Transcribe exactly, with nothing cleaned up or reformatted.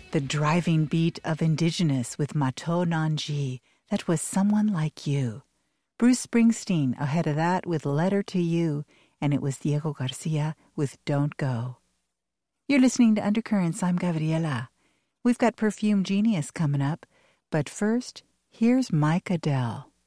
The driving beat of Indigenous with Mato Nanji, that was Someone Like You. Bruce Springsteen ahead of that with Letter to You, and it was Diego Garcia with Don't Go. You're listening to Undercurrents. I'm Gabriela. We've got Perfume Genius coming up, but first, here's Mike Adele.